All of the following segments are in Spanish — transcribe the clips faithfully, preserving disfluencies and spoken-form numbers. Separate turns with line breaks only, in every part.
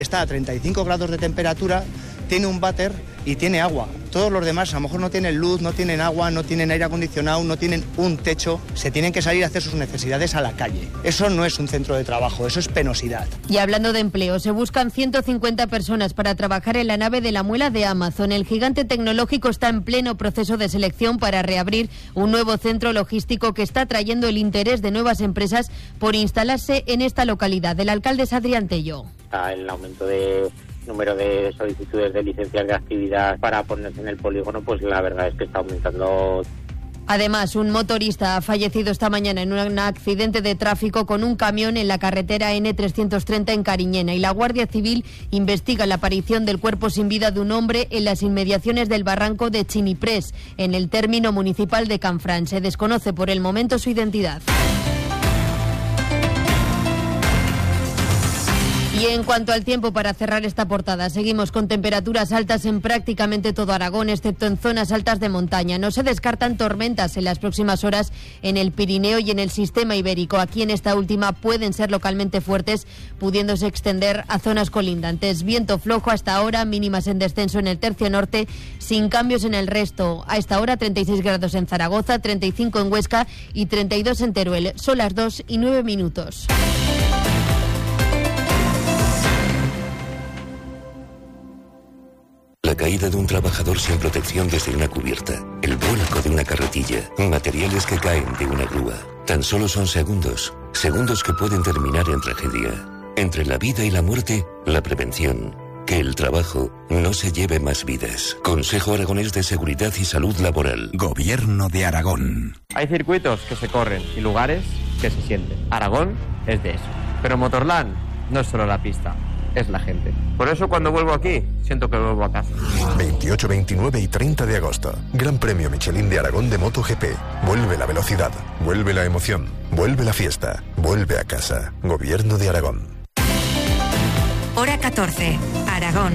Está a treinta y cinco grados de temperatura, tiene un váter y tiene agua. Todos los demás a lo mejor no tienen luz, no tienen agua, no tienen aire acondicionado, no tienen un techo. Se tienen que salir a hacer sus necesidades a la calle. Eso no es un centro de trabajo, eso es penosidad.
Y hablando de empleo, se buscan ciento cincuenta personas para trabajar en la nave de la muela de Amazon. El gigante tecnológico está en pleno proceso de selección para reabrir un nuevo centro logístico que está atrayendo el interés de nuevas empresas por instalarse en esta localidad. El alcalde es Adrián Tello.
El aumento de número de solicitudes de licencias de actividad para ponerse en el polígono, pues la verdad es que está aumentando.
Además, un motorista ha fallecido esta mañana en un accidente de tráfico con un camión en la carretera ene trescientos treinta en Cariñena, y la Guardia Civil investiga la aparición del cuerpo sin vida de un hombre en las inmediaciones del barranco de Chiniprés, en el término municipal de Canfrán. Se desconoce por el momento su identidad. Y en cuanto al tiempo, para cerrar esta portada, seguimos con temperaturas altas en prácticamente todo Aragón, excepto en zonas altas de montaña. No se descartan tormentas en las próximas horas en el Pirineo y en el sistema ibérico. Aquí en esta última pueden ser localmente fuertes, pudiéndose extender a zonas colindantes. Viento flojo hasta ahora, mínimas en descenso en el tercio norte, sin cambios en el resto. A esta hora treinta y seis grados en Zaragoza, treinta y cinco en Huesca y treinta y dos en Teruel. Son las dos y nueve minutos.
La caída de un trabajador sin protección desde una cubierta, el vuelco de una carretilla, materiales que caen de una grúa. Tan solo son segundos, segundos que pueden terminar en tragedia. Entre la vida y la muerte, la prevención. Que el trabajo no se lleve más vidas. Consejo Aragonés de Seguridad y Salud Laboral.
Gobierno de Aragón.
Hay circuitos que se corren y lugares que se sienten. Aragón es de eso. Pero Motorland no es solo la pista, es la gente. Por eso cuando vuelvo aquí, siento que vuelvo a casa.
veintiocho, veintinueve y treinta de agosto. Gran Premio Michelin de Aragón de MotoGP. Vuelve la velocidad, vuelve la emoción, vuelve la fiesta, vuelve a casa. Gobierno de Aragón.
Hora catorce, Aragón.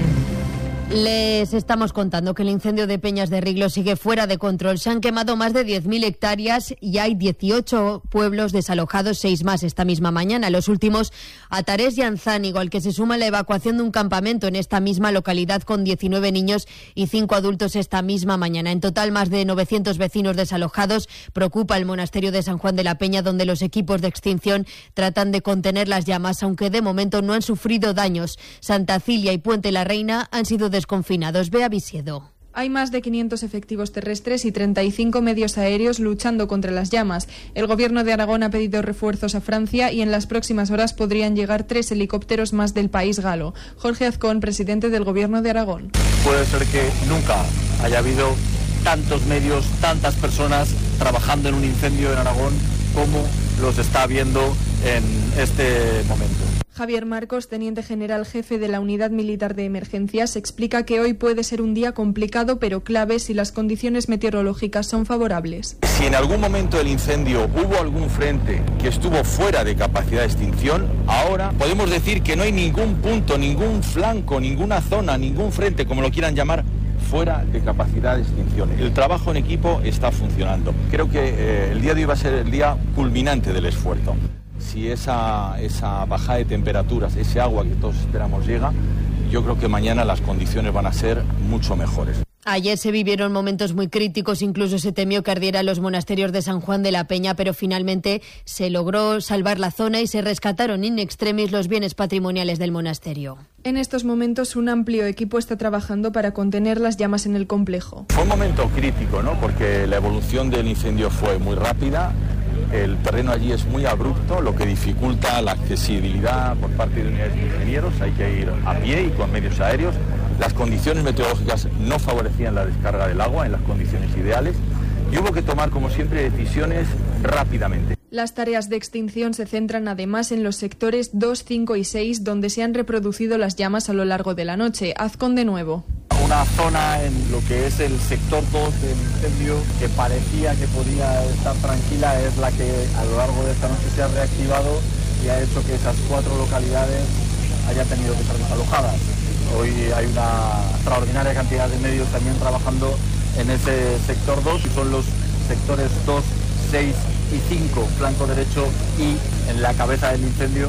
Les estamos contando que el incendio de Peñas de Riglo sigue fuera de control. Se han quemado más de diez mil hectáreas y hay dieciocho pueblos desalojados, seis más esta misma mañana. Los últimos a Tarés y Anzánigo, al que se suma la evacuación de un campamento en esta misma localidad con diecinueve niños y cinco adultos esta misma mañana. En total, más de novecientos vecinos desalojados. Preocupa el monasterio de San Juan de la Peña, donde los equipos de extinción tratan de contener las llamas, aunque de momento no han sufrido daños. Santa Cilia y Puente la Reina han sido desconfinados. Bea Visiedo.
Hay más de quinientos efectivos terrestres y treinta y cinco medios aéreos luchando contra las llamas. El Gobierno de Aragón ha pedido refuerzos a Francia y en las próximas horas podrían llegar tres helicópteros más del país galo. Jorge Azcón, presidente del Gobierno de Aragón.
Puede ser que nunca haya habido tantos medios, tantas personas trabajando en un incendio en Aragón como los está habiendo en este momento.
Javier Marcos, teniente general jefe de la Unidad Militar de Emergencias, explica que hoy puede ser un día complicado pero clave si las condiciones meteorológicas son favorables.
Si en algún momento del incendio hubo algún frente que estuvo fuera de capacidad de extinción, ahora podemos decir que no hay ningún punto, ningún flanco, ninguna zona, ningún frente, como lo quieran llamar, fuera de capacidad de extinción. El trabajo en equipo está funcionando. Creo que eh, el día de hoy va a ser el día culminante del esfuerzo. Si esa, esa bajada de temperaturas, ese agua que todos esperamos llega, yo creo que mañana las condiciones van a ser mucho mejores.
Ayer se vivieron momentos muy críticos, incluso se temió que ardieran los monasterios de San Juan de la Peña, pero finalmente se logró salvar la zona y se rescataron in extremis los bienes patrimoniales del monasterio.
En estos momentos un amplio equipo está trabajando para contener las llamas en el complejo.
Fue un momento crítico, ¿no? Porque la evolución del incendio fue muy rápida. El terreno allí es muy abrupto, lo que dificulta la accesibilidad por parte de unidades de ingenieros. Hay que ir a pie y con medios aéreos. Las condiciones meteorológicas no favorecían la descarga del agua en las condiciones ideales y hubo que tomar, como siempre, decisiones rápidamente.
Las tareas de extinción se centran además en los sectores dos, cinco y seis, donde se han reproducido las llamas a lo largo de la noche. Azcón de nuevo.
Una zona en lo que es el sector dos del incendio que parecía que podía estar tranquila es la que a lo largo de esta noche se ha reactivado y ha hecho que esas cuatro localidades haya tenido que ser desalojadas. Hoy hay una extraordinaria cantidad de medios también trabajando en ese sector dos, y son los sectores dos, seis y cinco, flanco derecho, y en la cabeza del incendio, en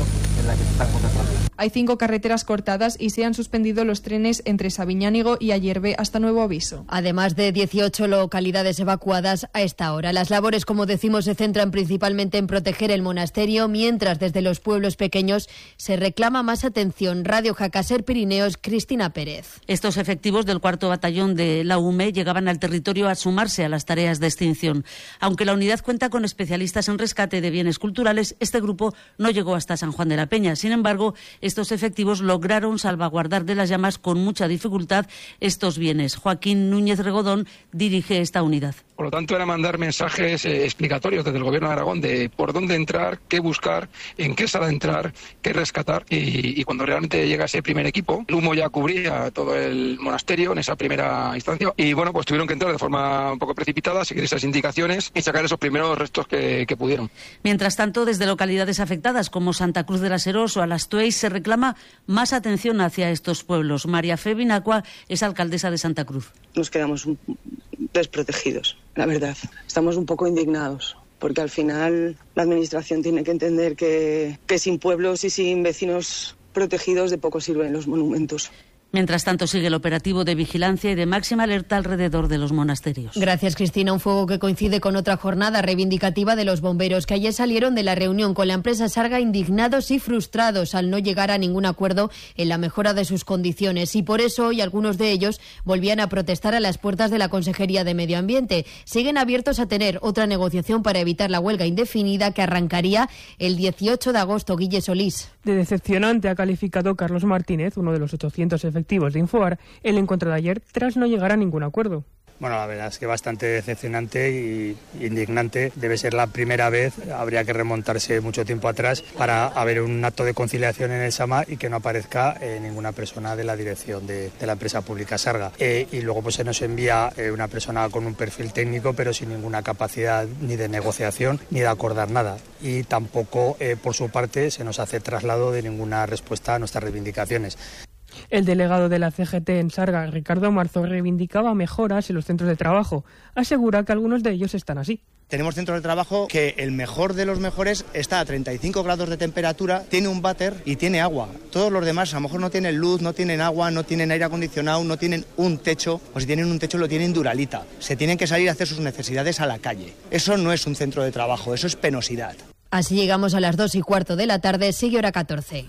la que se están concentrando.
Hay cinco carreteras cortadas y se han suspendido los trenes entre Sabiñánigo y Ayerbe hasta nuevo aviso.
Además de dieciocho localidades evacuadas a esta hora. Las labores, como decimos, se centran principalmente en proteger el monasterio, mientras desde los pueblos pequeños se reclama más atención. Radio Jacaser Pirineos, Cristina Pérez.
Estos efectivos del cuarto batallón de la U M E llegaban al territorio a sumarse a las tareas de extinción. Aunque la unidad cuenta con especialistas en rescate de bienes culturales, este grupo no llegó hasta San Juan de la Peña. Sin embargo, estos efectivos lograron salvaguardar de las llamas con mucha dificultad estos bienes. Joaquín Núñez Regodón dirige esta unidad.
Por lo tanto, era mandar mensajes eh, explicatorios desde el Gobierno de Aragón de por dónde entrar, qué buscar, en qué sala entrar, qué rescatar. Y, y cuando realmente llega ese primer equipo, el humo ya cubría todo el monasterio en esa primera instancia. Y bueno, pues tuvieron que entrar de forma un poco precipitada, seguir esas indicaciones y sacar esos primeros restos que, que pudieron.
Mientras tanto, desde localidades afectadas como Santa Cruz de las Heros o Alastuey se reclama más atención hacia estos pueblos. María Fe Binacua es alcaldesa de Santa Cruz.
Nos quedamos un... desprotegidos, la verdad. Estamos un poco indignados, porque al final la administración tiene que entender que, que sin pueblos y sin vecinos protegidos de poco sirven los monumentos.
Mientras tanto, sigue el operativo de vigilancia y de máxima alerta alrededor de los monasterios.
Gracias, Cristina. Un fuego que coincide con otra jornada reivindicativa de los bomberos, que ayer salieron de la reunión con la empresa Sarga indignados y frustrados al no llegar a ningún acuerdo en la mejora de sus condiciones. Y por eso hoy algunos de ellos volvían a protestar a las puertas de la Consejería de Medio Ambiente. Siguen abiertos a tener otra negociación para evitar la huelga indefinida que arrancaría el dieciocho de agosto. Guille Solís.
De decepcionante ha calificado Carlos Martínez, uno de los ochocientos efectivos de Infoar, el encuentro de ayer tras no llegar a ningún acuerdo.
Bueno, la verdad es que bastante decepcionante y indignante. Debe ser la primera vez, habría que remontarse mucho tiempo atrás para haber un acto de conciliación en el SAMA y que no aparezca eh, ninguna persona de la dirección de, de la empresa pública Sarga. Eh, y luego pues se nos envía eh, una persona con un perfil técnico pero sin ninguna capacidad ni de negociación ni de acordar nada. Y tampoco eh, por su parte se nos hace traslado de ninguna respuesta a nuestras reivindicaciones.
El delegado de la C G T en Sarga, Ricardo Marzo, reivindicaba mejoras en los centros de trabajo. Asegura que algunos de ellos están así.
Tenemos centros de trabajo que el mejor de los mejores está a treinta y cinco grados de temperatura, tiene un váter y tiene agua. Todos los demás a lo mejor no tienen luz, no tienen agua, no tienen aire acondicionado, no tienen un techo, o si tienen un techo lo tienen duralita. Se tienen que salir a hacer sus necesidades a la calle. Eso no es un centro de trabajo, eso es penosidad.
Así llegamos a las dos y cuarto de la tarde, sigue hora catorce.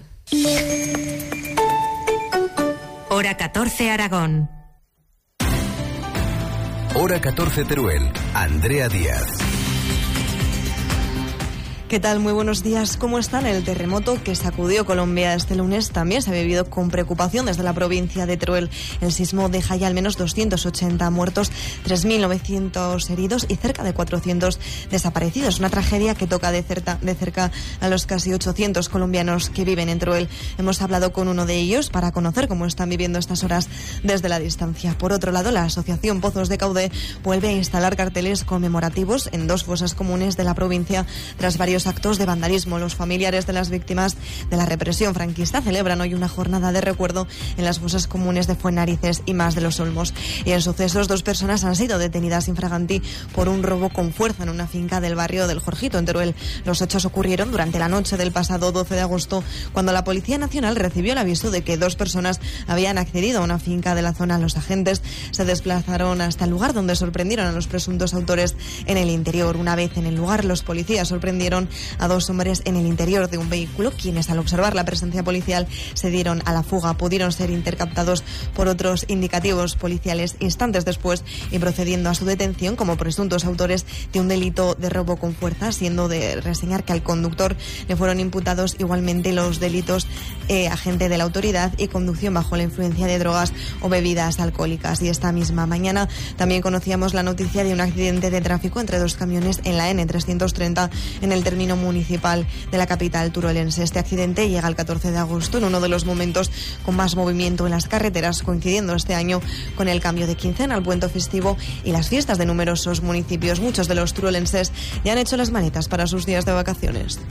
Hora catorce Aragón.
Hora catorce Teruel. Andrea Díaz.
¿Qué tal? Muy buenos días. ¿Cómo están? El terremoto que sacudió Colombia este lunes también se ha vivido con preocupación desde la provincia de Teruel. El sismo deja ya al menos doscientos ochenta muertos, tres mil novecientos heridos y cerca de cuatrocientos desaparecidos. Una tragedia que toca de cerca, de cerca a los casi ochocientos colombianos que viven en Teruel. Hemos hablado con uno de ellos para conocer cómo están viviendo estas horas desde la distancia. Por otro lado, la Asociación Pozos de Caude vuelve a instalar carteles conmemorativos en dos fosas comunes de la provincia tras varios actos de vandalismo. Los familiares de las víctimas de la represión franquista celebran hoy una jornada de recuerdo en las fosas comunes de Fuennarices y Mas de los Olmos. Y en sucesos, dos personas han sido detenidas infraganti por un robo con fuerza en una finca del barrio del Jorgito, en Teruel. Los hechos ocurrieron durante la noche del pasado doce de agosto, cuando la Policía Nacional recibió el aviso de que dos personas habían accedido a una finca de la zona. Los agentes se desplazaron hasta el lugar, donde sorprendieron a los presuntos autores en el interior. Una vez en el lugar, los policías sorprendieron a dos hombres en el interior de un vehículo, quienes al observar la presencia policial se dieron a la fuga. Pudieron ser interceptados por otros indicativos policiales instantes después y procediendo a su detención como presuntos autores de un delito de robo con fuerza, siendo de reseñar que al conductor le fueron imputados igualmente los delitos eh, agente de la autoridad y conducción bajo la influencia de drogas o bebidas alcohólicas. Y esta misma mañana también conocíamos la noticia de un accidente de tráfico entre dos camiones en la N trescientos treinta en el término municipal de la capital turolense. Este accidente llega el catorce de agosto en uno de los momentos con más movimiento en las carreteras, coincidiendo este año con el cambio de quincena, el puente festivo y las fiestas de numerosos municipios. Muchos de los turolenses ya han hecho las maletas para sus días de vacaciones.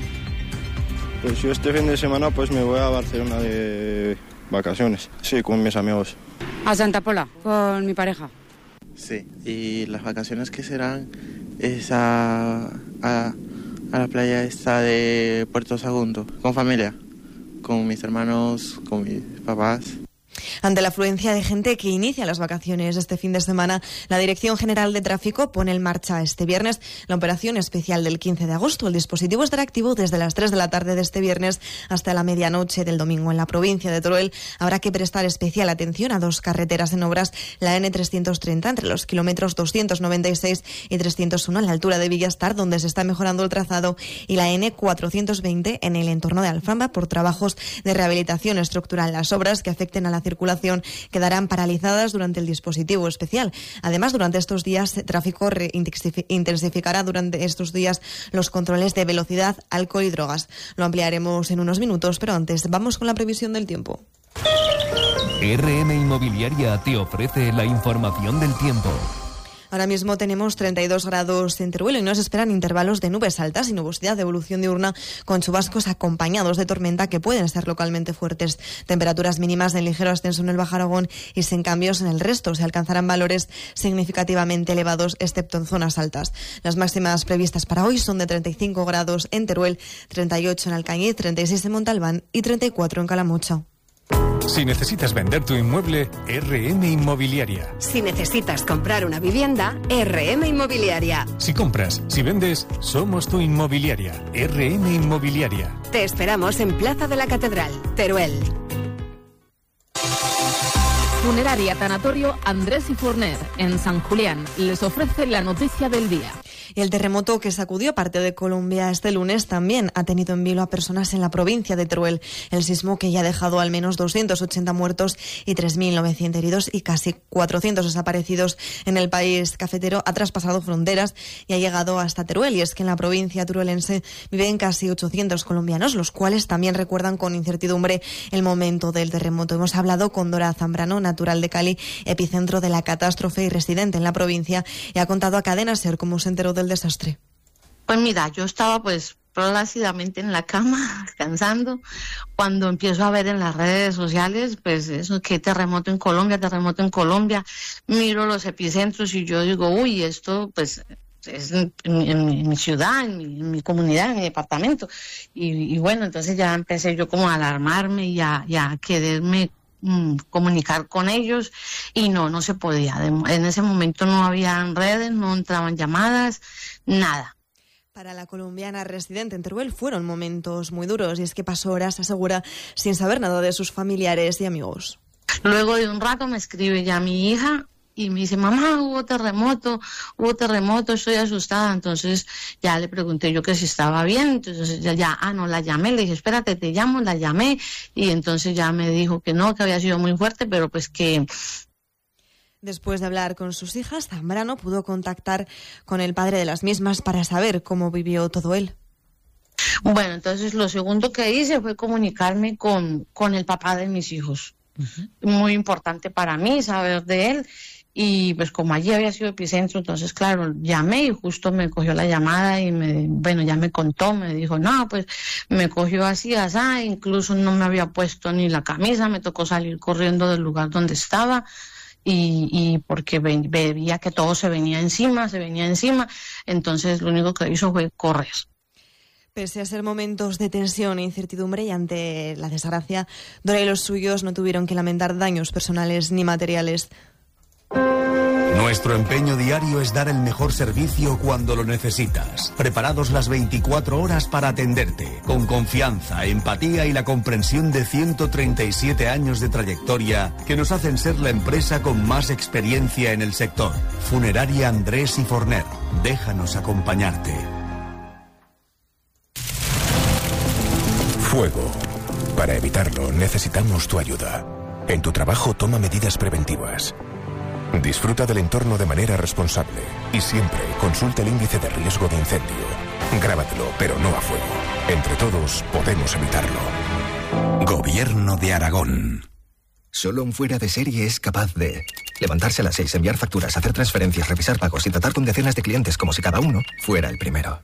Pues yo este fin de semana pues me voy a Barcelona de vacaciones, sí, con mis amigos.
A Santa Pola, con mi pareja.
Sí, y las vacaciones que serán es a, a, a la playa esta de Puerto Sagunto, con familia. con mis hermanos, con mis papás.
Ante la afluencia de gente que inicia las vacaciones este fin de semana, la Dirección General de Tráfico pone en marcha este viernes la operación especial del quince de agosto. El dispositivo estará activo desde las tres de la tarde de este viernes hasta la medianoche del domingo. En la provincia de Teruel habrá que prestar especial atención a dos carreteras en obras, la ene trescientos treinta entre los kilómetros doscientos noventa y seis y trescientos uno a la altura de Villastar, donde se está mejorando el trazado, y la ene cuatrocientos veinte en el entorno de Alfamba por trabajos de rehabilitación estructural. Las obras que afecten a la circulación quedarán paralizadas durante el dispositivo especial. Además, durante estos días, el tráfico intensificará durante estos días los controles de velocidad, alcohol y drogas. Lo ampliaremos en unos minutos, pero antes vamos con la previsión del tiempo.
erre eme Inmobiliaria te ofrece la información del tiempo.
Ahora mismo tenemos treinta y dos grados en Teruel y nos esperan intervalos de nubes altas y nubosidad de evolución diurna con chubascos acompañados de tormenta que pueden ser localmente fuertes. Temperaturas mínimas de ligero ascenso en el Bajo Aragón y sin cambios en el resto. Se alcanzarán valores significativamente elevados, excepto en zonas altas. Las máximas previstas para hoy son de treinta y cinco grados en Teruel, treinta y ocho en Alcañiz, treinta y seis en Montalbán y treinta y cuatro en Calamocha.
Si necesitas vender tu inmueble, erre eme Inmobiliaria.
Si necesitas comprar una vivienda, erre eme Inmobiliaria.
Si compras, si vendes, somos tu inmobiliaria. erre eme Inmobiliaria.
Te esperamos en Plaza de la Catedral, Teruel.
Funeraria Tanatorio Andrés y Forner, en San Julián, les ofrece la noticia del día.
Y el terremoto que sacudió parte de Colombia este lunes también ha tenido en vilo a personas en la provincia de Teruel. El sismo, que ya ha dejado al menos doscientos ochenta muertos y tres mil novecientos heridos y casi cuatrocientos desaparecidos en el país cafetero, ha traspasado fronteras y ha llegado hasta Teruel. Y es que en la provincia teruelense viven casi ochocientos colombianos, los cuales también recuerdan con incertidumbre el momento del terremoto. Hemos hablado con Dora Zambrano, natural de Cali, epicentro de la catástrofe y residente en la provincia, y ha contado a Cadena SER cómo se enteró del desastre.
Pues mira, yo estaba pues plácidamente en la cama, descansando, cuando empiezo a ver en las redes sociales, pues eso, que terremoto en Colombia, terremoto en Colombia, miro los epicentros y yo digo, uy, esto pues es en, en, en mi ciudad, en mi, en mi comunidad, en mi departamento, y, y bueno, entonces ya empecé yo como a alarmarme y a, y a quererme mm, comunicar con ellos, y no, no se podía. En ese momento no había redes, no entraban llamadas, nada.
Para la colombiana residente en Teruel fueron momentos muy duros, y es que pasó horas, asegura, sin saber nada de sus familiares y amigos.
Luego de un rato me escribe ya mi hija y me dice, mamá, hubo terremoto, hubo terremoto, estoy asustada. Entonces ya le pregunté yo que si estaba bien, entonces ya, ya, ah, no, la llamé, le dije, espérate, te llamo, la llamé, y entonces ya me dijo que no, que había sido muy fuerte, pero pues que...
Después de hablar con sus hijas, Zambrano pudo contactar con el padre de las mismas para saber cómo vivió todo él.
Bueno, entonces lo segundo que hice fue comunicarme con, con el papá de mis hijos. Uh-huh. Muy importante para mí saber de él. Y pues como allí había sido epicentro, entonces claro, llamé y justo me cogió la llamada y me, bueno, ya me contó, me dijo, no, pues me cogió así, así, incluso no me había puesto ni la camisa, me tocó salir corriendo del lugar donde estaba. Y, y porque veía que todo se venía encima, se venía encima, entonces lo único que hizo fue correr.
Pese a ser momentos de tensión e incertidumbre y ante la desgracia, Dora y los suyos no tuvieron que lamentar daños personales ni materiales.
Nuestro empeño diario es dar el mejor servicio cuando lo necesitas. Preparados las veinticuatro horas para atenderte, con confianza, empatía y la comprensión de ciento treinta y siete años de trayectoria que nos hacen ser la empresa con más experiencia en el sector. Funeraria Andrés y Forner. Déjanos acompañarte.
Fuego. Para evitarlo necesitamos tu ayuda. En tu trabajo toma medidas preventivas. Disfruta del entorno de manera responsable y siempre consulta el índice de riesgo de incendio. Grábatelo, pero no a fuego. Entre todos podemos evitarlo.
Gobierno de Aragón.
Solo un fuera de serie es capaz de levantarse a las seis, enviar facturas, hacer transferencias, revisar pagos y tratar con decenas de clientes como si cada uno fuera el primero.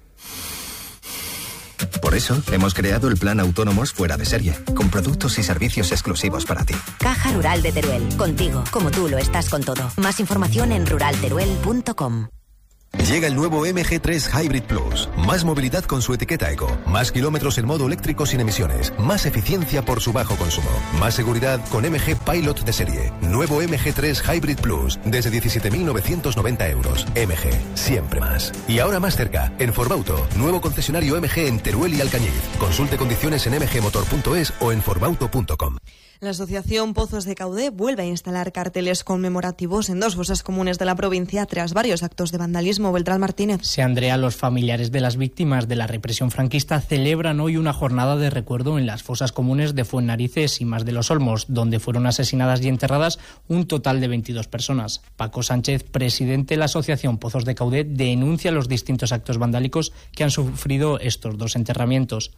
Por eso, hemos creado el plan Autónomos Fuera de Serie, con productos y servicios exclusivos para ti.
Caja Rural de Teruel, contigo, como tú lo estás con todo. Más información en rural teruel punto com.
Llega el nuevo M G tres Hybrid Plus. Más movilidad con su etiqueta eco. Más kilómetros en modo eléctrico sin emisiones. Más eficiencia por su bajo consumo. Más seguridad con M G Pilot de serie. Nuevo M G tres Hybrid Plus. Desde diecisiete mil novecientos noventa euros. M G. Siempre más. Y ahora más cerca. En Forbauto. Nuevo concesionario M G en Teruel y Alcañiz. Consulte condiciones en m g motor punto es o en forbauto punto com.
La Asociación Pozos de Caudé vuelve a instalar carteles conmemorativos en dos fosas comunes de la provincia tras varios actos de vandalismo. Beltrán Martínez.
Sí, Andrea, los familiares de las víctimas de la represión franquista celebran hoy una jornada de recuerdo en las fosas comunes de Fuennarices y Mas de los Olmos, donde fueron asesinadas y enterradas un total de veintidós personas. Paco Sánchez, presidente de la Asociación Pozos de Caudé, denuncia los distintos actos vandálicos que han sufrido estos dos enterramientos.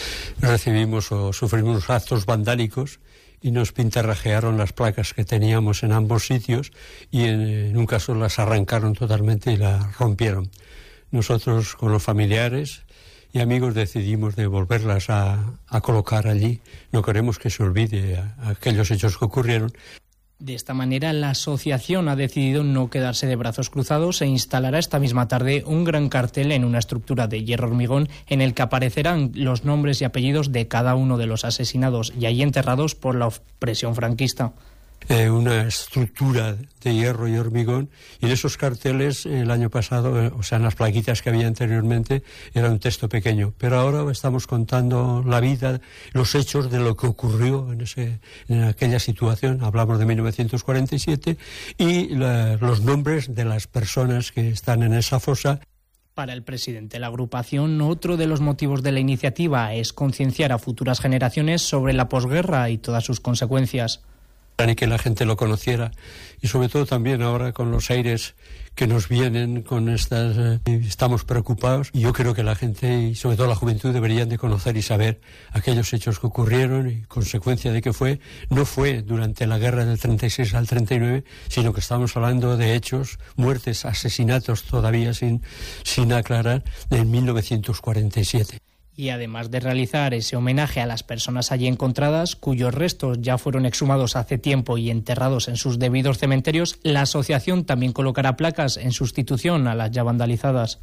Recibimos o sufrimos actos vandálicos y nos pintarrajearon las placas que teníamos en ambos sitios y en, en un caso las arrancaron totalmente y las rompieron. Nosotros con los familiares y amigos decidimos de volverlas a, a colocar allí. No queremos que se olvide a, a aquellos hechos que ocurrieron.
De esta manera, la asociación ha decidido no quedarse de brazos cruzados e instalará esta misma tarde un gran cartel en una estructura de hierro hormigón en el que aparecerán los nombres y apellidos de cada uno de los asesinados y allí enterrados por la opresión franquista.
Eh, una estructura de hierro y hormigón, y en esos carteles el año pasado, eh, o sea, en las plaquitas que había anteriormente, era un texto pequeño, pero ahora estamos contando la vida, los hechos de lo que ocurrió en, ese, en aquella situación. Hablamos de mil novecientos cuarenta y siete y la, los nombres de las personas que están en esa fosa.
Para el presidente de la agrupación, otro de los motivos de la iniciativa es concienciar a futuras generaciones sobre la posguerra y todas sus consecuencias.
Y que la gente lo conociera, y sobre todo también ahora con los aires que nos vienen con estas eh, estamos preocupados, y yo creo que la gente y sobre todo la juventud deberían de conocer y saber aquellos hechos que ocurrieron y consecuencia de que fue no fue durante la guerra del treinta y seis al treinta y nueve, sino que estamos hablando de hechos, muertes, asesinatos todavía sin sin aclarar de mil novecientos cuarenta y siete.
Y además de realizar ese homenaje a las personas allí encontradas, cuyos restos ya fueron exhumados hace tiempo y enterrados en sus debidos cementerios, la asociación también colocará placas en sustitución a las ya vandalizadas.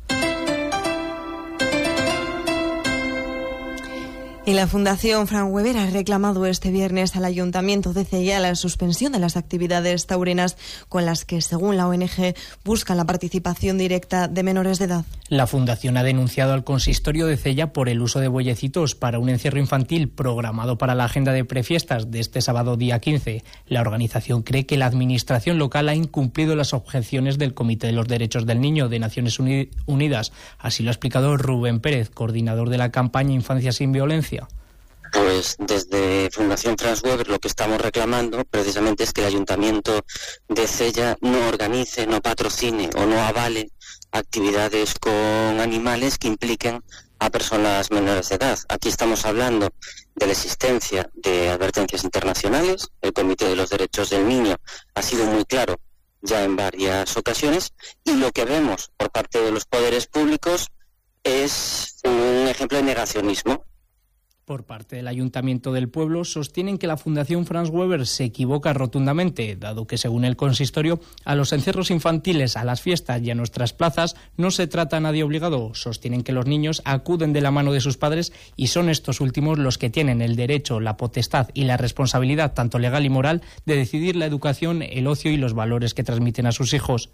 Y la Fundación Frank Weber ha reclamado este viernes al Ayuntamiento de Cella la suspensión de las actividades taurinas con las que, según la O N G, buscan la participación directa de menores de edad.
La Fundación ha denunciado al Consistorio de Cella por el uso de bueyecitos para un encierro infantil programado para la agenda de prefiestas de este sábado día quince. La organización cree que la Administración local ha incumplido las objeciones del Comité de los Derechos del Niño de Naciones Unidas. Así lo ha explicado Rubén Pérez, coordinador de la campaña Infancia sin Violencia.
Pues desde Fundación Franz Weber lo que estamos reclamando precisamente es que el Ayuntamiento de Cella no organice, no patrocine o no avale actividades con animales que impliquen a personas menores de edad. Aquí estamos hablando de la existencia de advertencias internacionales. El Comité de los Derechos del Niño ha sido muy claro ya en varias ocasiones, y lo que vemos por parte de los poderes públicos es un ejemplo de negacionismo.
Por parte del Ayuntamiento del pueblo, sostienen que la Fundación Franz Weber se equivoca rotundamente, dado que, según el consistorio, a los encierros infantiles, a las fiestas y a nuestras plazas no se trata a nadie obligado. Sostienen que los niños acuden de la mano de sus padres y son estos últimos los que tienen el derecho, la potestad y la responsabilidad, tanto legal y moral, de decidir la educación, el ocio y los valores que transmiten a sus hijos.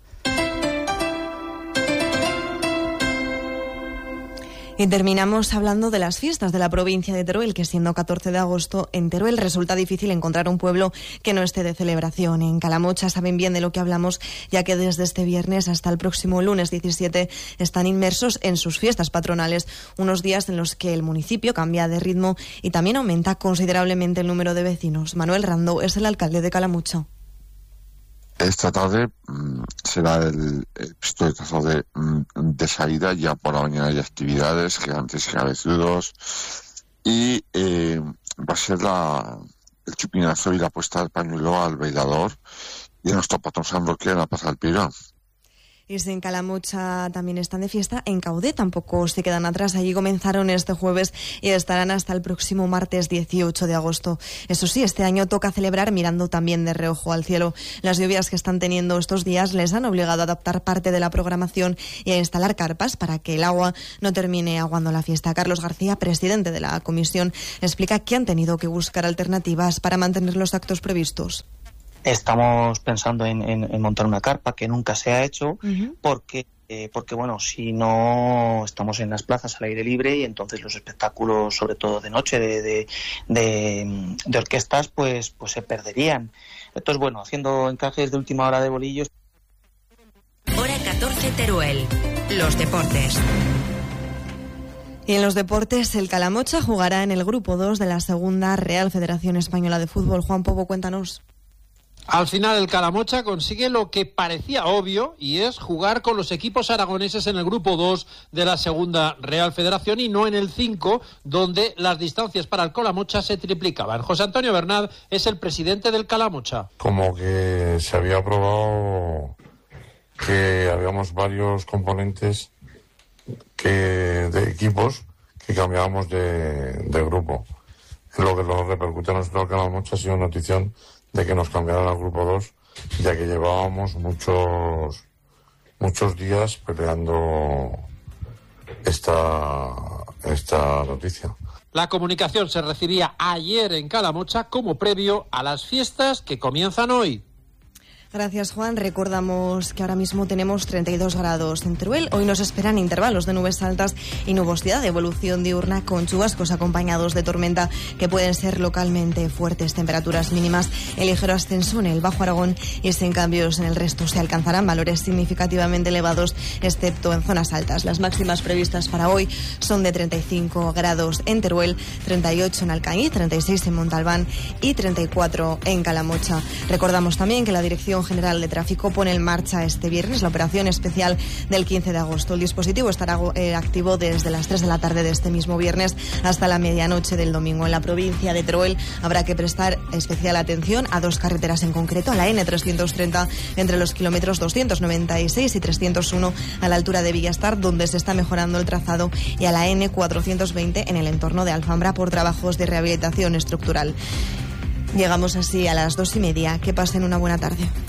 Y terminamos hablando de las fiestas de la provincia de Teruel, que siendo catorce de agosto en Teruel resulta difícil encontrar un pueblo que no esté de celebración. En Calamocha saben bien de lo que hablamos, ya que desde este viernes hasta el próximo lunes diecisiete están inmersos en sus fiestas patronales, unos días en los que el municipio cambia de ritmo y también aumenta considerablemente el número de vecinos. Manuel Rando es el alcalde de Calamocha.
Esta tarde mmm, será el, esto esta tarde mmm, de salida. Ya por la mañana hay actividades, gigantes y cabezudos, y eh, va a ser la, el chupinazo y la puesta del pañuelo al bailador y a nuestro patrón San Roque en la Plaza del Pirón.
Y si en Calamocha también están de fiesta, en Caudet tampoco se quedan atrás. Allí comenzaron este jueves y estarán hasta el próximo martes dieciocho de agosto. Eso sí, este año toca celebrar mirando también de reojo al cielo. Las lluvias que están teniendo estos días les han obligado a adaptar parte de la programación y a instalar carpas para que el agua no termine aguando la fiesta. Carlos García, presidente de la comisión, explica que han tenido que buscar alternativas para mantener los actos previstos.
Estamos pensando en, en, en montar una carpa que nunca se ha hecho, uh-huh. porque eh, porque bueno, si no estamos en las plazas al aire libre y entonces los espectáculos, sobre todo de noche, de de, de, de orquestas, pues pues se perderían. Entonces, bueno, haciendo encajes de última hora de bolillos.
Hora catorce, Teruel. Los deportes.
Y en los deportes, el Calamocha jugará en el grupo dos de la segunda Real Federación Española de Fútbol. Juan Pobo, cuéntanos.
Al final el Calamocha consigue lo que parecía obvio y es jugar con los equipos aragoneses en el grupo dos de la segunda Real Federación y no en el cinco, donde las distancias para el Calamocha se triplicaban. José Antonio Bernat es el presidente del Calamocha.
Como que se había probado que habíamos varios componentes que de equipos que cambiábamos de, de grupo. Lo que nos repercute a nuestro Calamocha ha sido notición de que nos cambiaran al grupo dos, ya que llevábamos muchos muchos días peleando esta, esta noticia.
La comunicación se recibía ayer en Calamocha como previo a las fiestas que comienzan hoy.
Gracias, Juan. Recordamos que ahora mismo tenemos treinta y dos grados en Teruel. Hoy nos esperan intervalos de nubes altas y nubosidad de evolución diurna con chubascos acompañados de tormenta que pueden ser localmente fuertes. Temperaturas mínimas en ligero ascenso en el Bajo Aragón y sin cambios en el resto. Se alcanzarán valores significativamente elevados, excepto en zonas altas. Las máximas previstas para hoy son de treinta y cinco grados en Teruel, treinta y ocho en Alcañiz, treinta y seis en Montalbán y treinta y cuatro en Calamocha. Recordamos también que la Dirección General de Tráfico pone en marcha este viernes la operación especial del quince de agosto. El dispositivo estará eh, activo desde las tres de la tarde de este mismo viernes hasta la medianoche del domingo. En la provincia de Teruel habrá que prestar especial atención a dos carreteras en concreto, a la ene trescientos treinta entre los kilómetros doscientos noventa y seis y trescientos uno a la altura de Villastar, donde se está mejorando el trazado, y a la ene cuatrocientos veinte en el entorno de Alfambra por trabajos de rehabilitación estructural. Llegamos así a las dos y media. Que pasen una buena tarde.